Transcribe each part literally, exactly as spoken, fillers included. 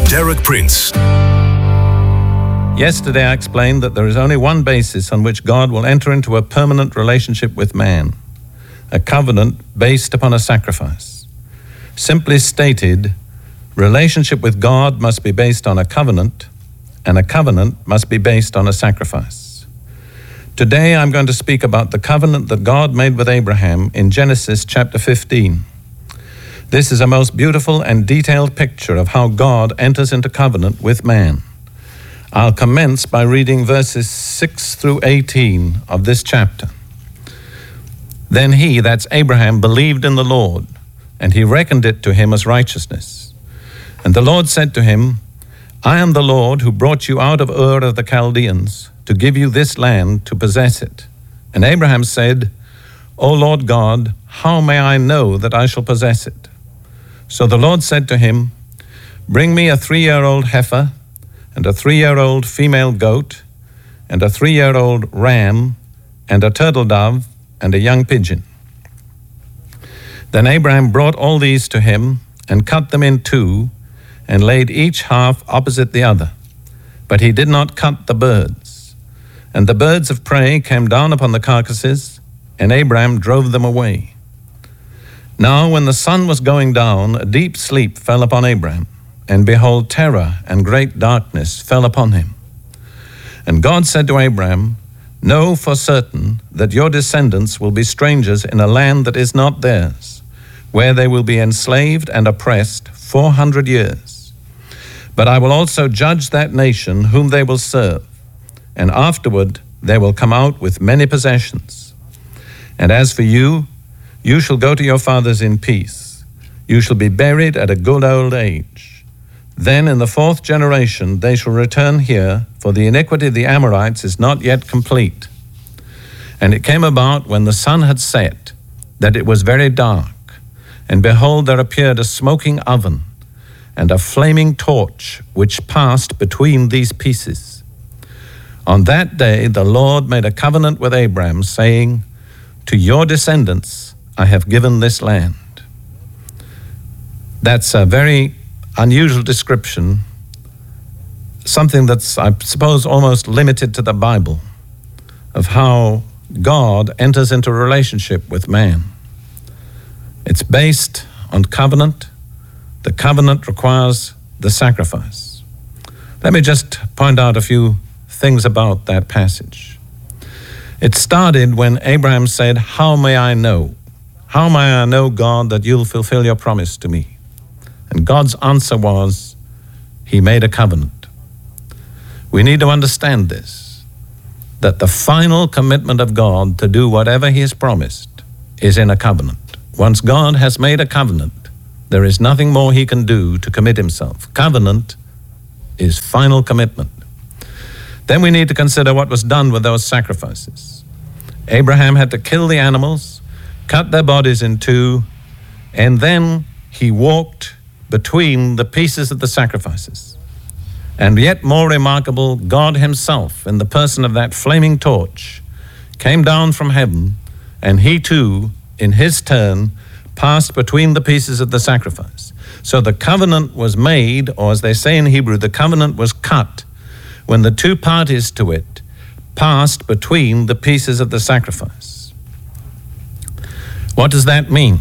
Derek Prince. Yesterday I explained that there is only one basis on which God will enter into a permanent relationship with man, a covenant based upon a sacrifice. Simply stated, relationship with God must be based on a covenant, and a covenant must be based on a sacrifice. Today I'm going to speak about the covenant that God made with Abraham in Genesis chapter fifteen. This is a most beautiful and detailed picture of how God enters into covenant with man. I'll commence by reading verses six through eighteen of this chapter. Then he, that's Abraham, believed in the Lord, and he reckoned it to him as righteousness. And the Lord said to him, I am the Lord who brought you out of Ur of the Chaldeans to give you this land to possess it. And Abraham said, O Lord God, how may I know that I shall possess it? So the Lord said to him, Bring me a three-year-old heifer, and a three-year-old female goat, and a three-year-old ram, and a turtle dove, and a young pigeon. Then Abraham brought all these to him, and cut them in two, and laid each half opposite the other. But he did not cut the birds. And the birds of prey came down upon the carcasses, and Abraham drove them away. Now when the sun was going down, a deep sleep fell upon Abraham, and behold, terror and great darkness fell upon him. And God said to Abraham, Know for certain that your descendants will be strangers in a land that is not theirs, where they will be enslaved and oppressed four hundred years. But I will also judge that nation whom they will serve, and afterward they will come out with many possessions. And as for you, you shall go to your fathers in peace. You shall be buried at a good old age. Then in the fourth generation they shall return here, for the iniquity of the Amorites is not yet complete. And it came about when the sun had set, that it was very dark, and behold, there appeared a smoking oven, and a flaming torch, which passed between these pieces. On that day the Lord made a covenant with Abraham, saying, To your descendants I have given this land. That's a very unusual description, something that's, I suppose, almost limited to the Bible, of how God enters into a relationship with man. It's based on covenant. The covenant requires the sacrifice. Let me just point out a few things about that passage. It started when Abraham said, How may I know? How may I know, God, that you'll fulfill your promise to me? And God's answer was, He made a covenant. We need to understand this, that the final commitment of God to do whatever He has promised is in a covenant. Once God has made a covenant, there is nothing more He can do to commit Himself. Covenant is final commitment. Then we need to consider what was done with those sacrifices. Abraham had to kill the animals, cut their bodies in two, and then he walked between the pieces of the sacrifices. And yet more remarkable, God Himself, in the person of that flaming torch, came down from heaven, and He too, in His turn, passed between the pieces of the sacrifice. So the covenant was made, or as they say in Hebrew, the covenant was cut, when the two parties to it passed between the pieces of the sacrifice. What does that mean?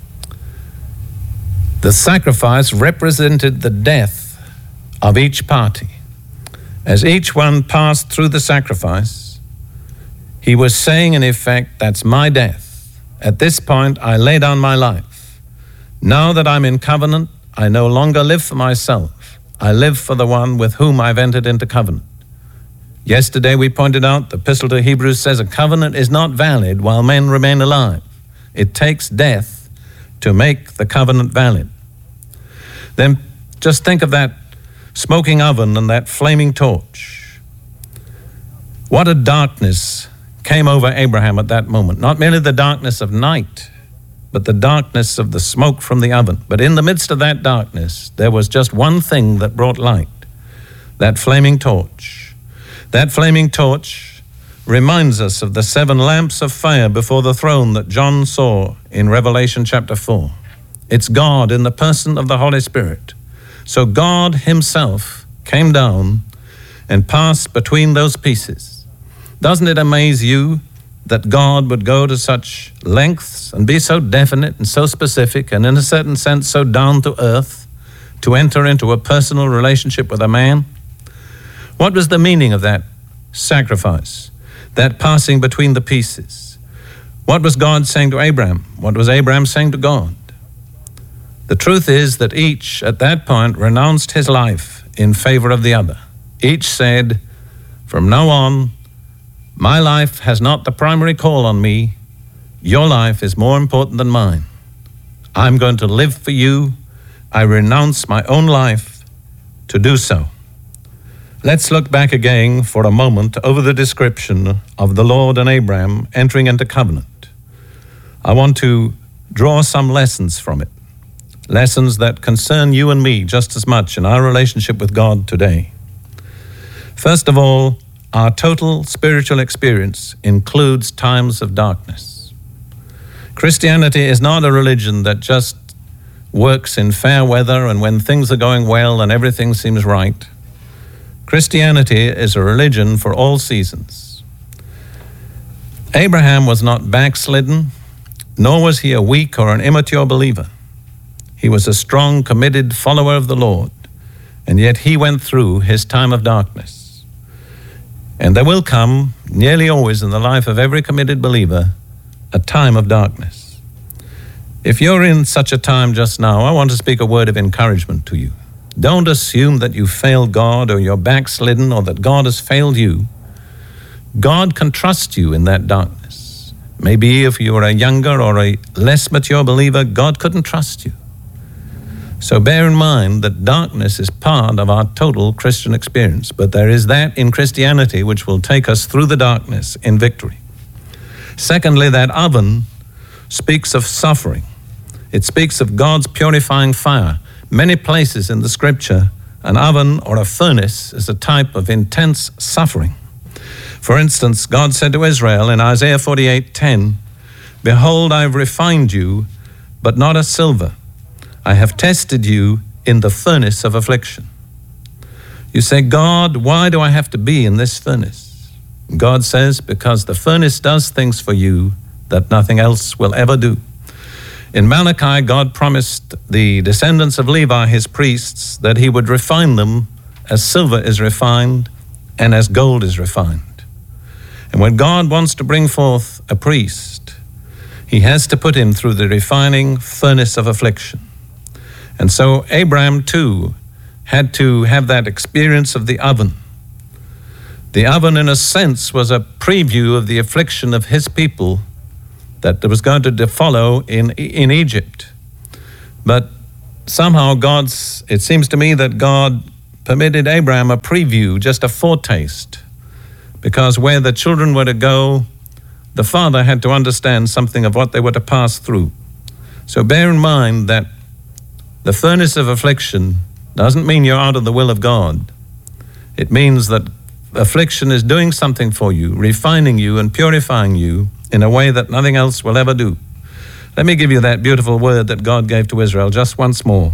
The sacrifice represented the death of each party. As each one passed through the sacrifice, he was saying in effect, that's my death. At this point, I lay down my life. Now that I'm in covenant, I no longer live for myself. I live for the one with whom I've entered into covenant. Yesterday we pointed out the Epistle to Hebrews says a covenant is not valid while men remain alive. It takes death to make the covenant valid. Then just think of that smoking oven and that flaming torch. What a darkness came over Abraham at that moment. Not merely the darkness of night, but the darkness of the smoke from the oven. But in the midst of that darkness, there was just one thing that brought light, that flaming torch. That flaming torch reminds us of the seven lamps of fire before the throne that John saw in Revelation chapter four. It's God in the person of the Holy Spirit So God himself came down and passed between those pieces. Doesn't it amaze you that God would go to such lengths and be so definite and so specific and in a certain sense so down to earth to enter into a personal relationship with a man? What was the meaning of that sacrifice, that passing between the pieces? What was God saying to Abraham? What was Abraham saying to God? The truth is that each at that point renounced his life in favor of the other. Each said, from now on, my life has not the primary call on me. Your life is more important than mine. I'm going to live for you. I renounce my own life to do so. Let's look back again for a moment over the description of the Lord and Abraham entering into covenant. I want to draw some lessons from it, lessons that concern you and me just as much in our relationship with God today. First of all, our total spiritual experience includes times of darkness. Christianity is not a religion that just works in fair weather and when things are going well and everything seems right. Christianity is a religion for all seasons. Abraham was not backslidden, nor was he a weak or an immature believer. He was a strong, committed follower of the Lord, and yet he went through his time of darkness. And there will come, nearly always in the life of every committed believer, a time of darkness. If you're in such a time just now, I want to speak a word of encouragement to you. Don't assume that you failed God or you're backslidden or that God has failed you. God can trust you in that darkness. Maybe if you were a younger or a less mature believer, God couldn't trust you. So bear in mind that darkness is part of our total Christian experience, but there is that in Christianity which will take us through the darkness in victory. Secondly, that oven speaks of suffering. It speaks of God's purifying fire. Many places in the scripture, an oven or a furnace is a type of intense suffering. For instance, God said to Israel in Isaiah forty-eight ten, behold, I have refined you, but not as silver. I have tested you in the furnace of affliction. You say, God, why do I have to be in this furnace? God says, because the furnace does things for you that nothing else will ever do. In Malachi, God promised the descendants of Levi, his priests, that he would refine them as silver is refined and as gold is refined. And when God wants to bring forth a priest, he has to put him through the refining furnace of affliction. And so Abraham, too, had to have that experience of the oven. The oven, in a sense, was a preview of the affliction of his people that was going to follow in, in Egypt. But somehow God's, it seems to me that God permitted Abraham a preview, just a foretaste, because where the children were to go, the father had to understand something of what they were to pass through. So bear in mind that the furnace of affliction doesn't mean you're out of the will of God. It means that affliction is doing something for you, refining you and purifying you in a way that nothing else will ever do. Let me give you that beautiful word that God gave to Israel just once more.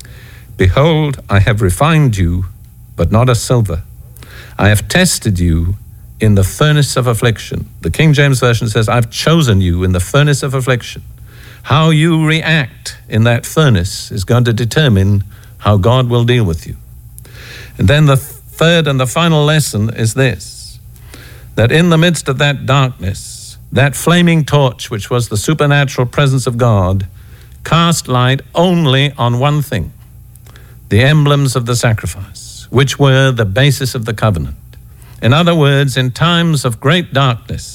Behold, I have refined you, but not as silver. I have tested you in the furnace of affliction. The King James Version says, I've chosen you in the furnace of affliction. How you react in that furnace is going to determine how God will deal with you. And then the third and the final lesson is this, that in the midst of that darkness, that flaming torch, which was the supernatural presence of God, cast light only on one thing, the emblems of the sacrifice, which were the basis of the covenant. In other words, in times of great darkness,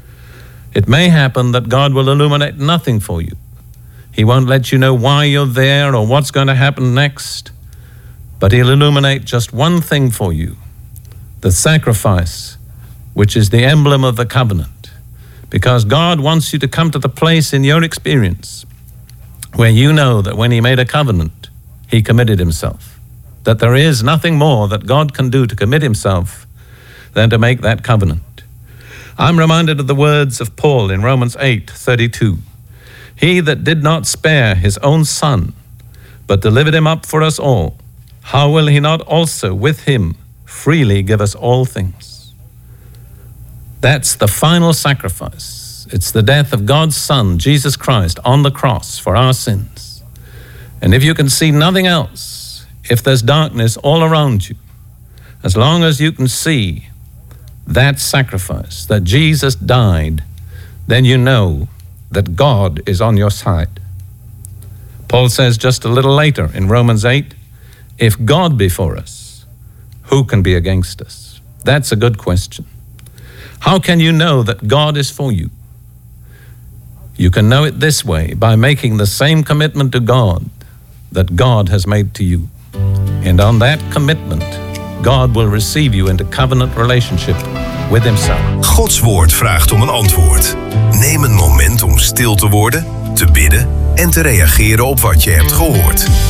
it may happen that God will illuminate nothing for you. He won't let you know why you're there or what's going to happen next, but he'll illuminate just one thing for you, the sacrifice, which is the emblem of the covenant. Because God wants you to come to the place in your experience where you know that when he made a covenant, he committed himself, that there is nothing more that God can do to commit himself than to make that covenant. I'm reminded of the words of Paul in Romans eight thirty-two. He that did not spare his own son, but delivered him up for us all, how will he not also with him freely give us all things? That's the final sacrifice. It's the death of God's Son, Jesus Christ, on the cross for our sins. And if you can see nothing else, if there's darkness all around you, as long as you can see that sacrifice, that Jesus died, then you know that God is on your side. Paul says just a little later in Romans eight, if God be for us, who can be against us? That's a good question. How can you know that God is for you? You can know it this way, by making the same commitment to God that God has made to you. And on that commitment, God will receive you into covenant relationship with himself. Gods woord vraagt om een antwoord. Neem een moment om stil te worden, te bidden en te reageren op wat je hebt gehoord.